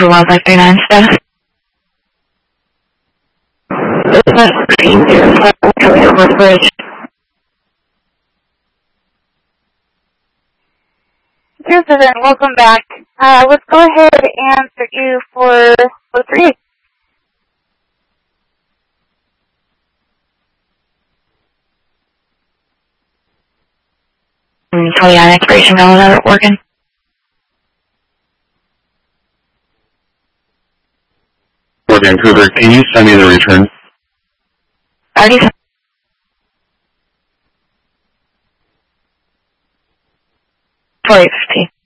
1539 status. Bridge. President, welcome back. Let's go ahead and start you for 03. 29 expiration valid working. For Vancouver, can you send me the return? Already 4850.